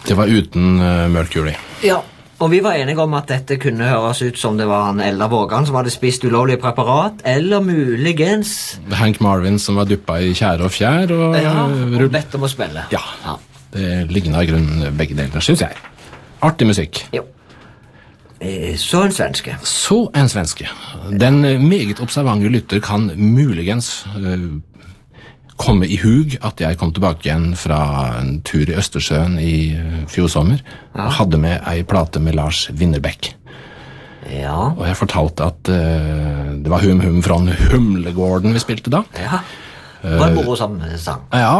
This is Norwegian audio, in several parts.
Det var uten Mercury. Ja, og vi var enige om at dette kunne høres ut som det var han Ella Vågan som hadde spist ulovlige preparat, eller muligens... Hank Marvin som var duppet i tjære og fjær, og bedt om å spille. Ja, det ligner i grunnen begge deler, synes jeg. Artig musikk. Jo. Så en svenske. Så en svenske. Den meget observante lytter kan muligens komme i hug at jeg kom tilbake igjen fra en tur i Østersjøen i fjor sommer, og hadde med ei plate med Lars Winnerbäck. Ja. Og jeg fortalte at det var Hum Hum fra Humlegården vi spilte da. Ja, det var en morsom sang. Ja,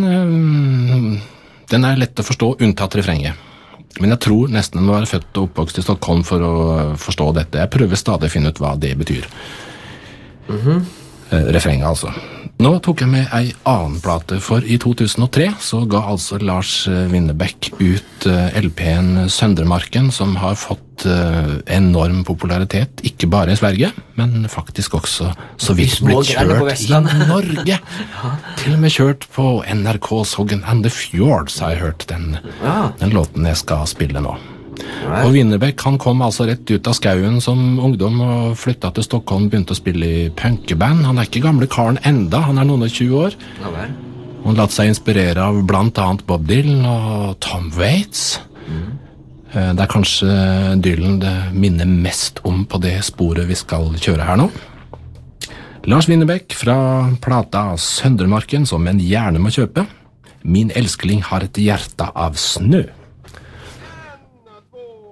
den er lett å forstå, unntatt refrenget. Men jeg tror nesten den må være født og oppvokst i Stockholm for å forstå dette. Jeg prøver stadig å finne ut hva det betyr. Refrenget altså. Nå tok jeg med ei annen plate, for i 2003 så ga altså Lars Winnerbäck ut LP-en Søndremarken, som har fått enorm popularitet, ikke bare i Sverige, men faktisk også så vidt blitt kjørt i Norge. Til og med kjørt på NRK Sogn and the Fjords har jeg hørt den låten jeg skal spille nå. Og Winnerbäck, han kom altså rett ut av skauen som ungdom og flyttet til Stockholm, begynte å spille i punkeband. Han er ikke gamle karen enda, han er noen og 20 år. Han latt seg inspirere av blant annet Bob Dylan og Tom Waits. Det er kanskje Dylan det minner mest om på det sporet vi skal kjøre her nå. Lars Winnerbäck fra plata Søndremarken, som en gjerne må kjøpe. Min elskling har et hjerte av snø.